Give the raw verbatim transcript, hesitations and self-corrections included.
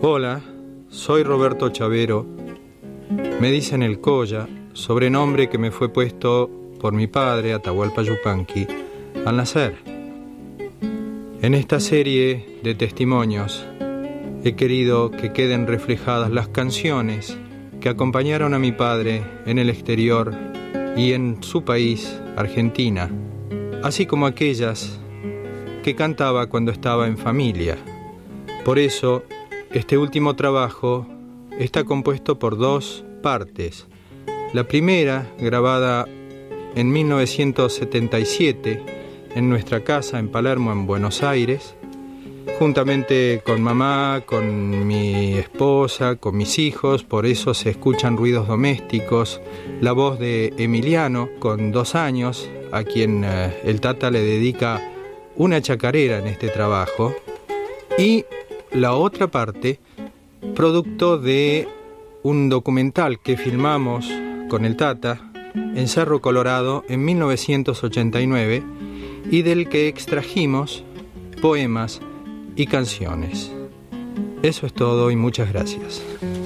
Hola, soy Roberto Chavero. Me dicen el Colla, sobrenombre que me fue puesto por mi padre, Atahualpa Yupanqui, al nacer. En esta serie de testimonios he querido que queden reflejadas las canciones que acompañaron a mi padre en el exterior y en su país, Argentina, así como aquellas que cantaba cuando estaba en familia. Por eso, este último trabajo está compuesto por dos partes. La primera, grabada en mil novecientos setenta y siete, en nuestra casa en Palermo, en Buenos Aires, juntamente con mamá, con mi esposa, con mis hijos. Por eso se escuchan ruidos domésticos, la voz de Emiliano, con dos años, a quien eh, el Tata le dedica una chacarera en este trabajo, y la otra parte, producto de un documental que filmamos con el Tata en Cerro Colorado en mil novecientos ochenta y nueve y del que extrajimos poemas y canciones. Eso es todo y muchas gracias.